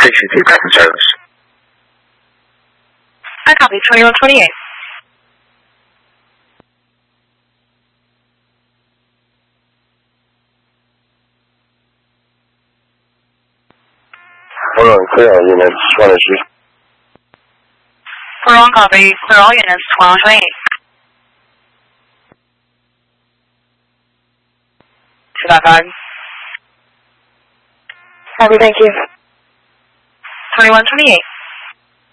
CCT back in service. I copy 2128. Hold on, clear all units, 1 issue. 41 copy, clear all units, 2128. To that guard. Copy, thank you. 2128.